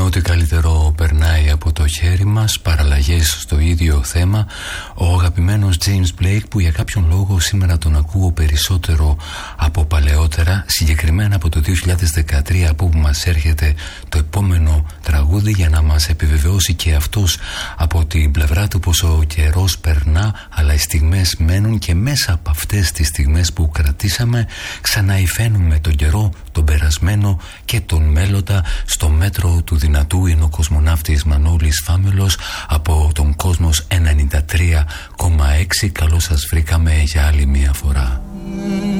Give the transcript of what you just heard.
ό,τι καλύτερο περνάει από το χέρι μας, παραλλαγές στο ίδιο θέμα. Ο αγαπημένος James Blake, που για κάποιον λόγο σήμερα τον ακούω περισσότερο από παλαιότερα, συγκεκριμένα από το 2013, από που μας έρχεται το επόμενο τραγούδι, για να μας επιβεβαιώσει και αυτός από την πλευρά του πως ο καιρός περνά, αλλά οι στιγμές μένουν, και μέσα από αυτές τις στιγμές που κρατήσαμε ξαναυφαίνουμε τον καιρό, τον περασμένο και τον μέλλοντα. Στο μέτρο του δυνατού είναι ο κοσμοναύτης Μανώλης Φάμελος από τον Κόσμος 93,6. Καλώς σας βρήκαμε για άλλη μια φορά.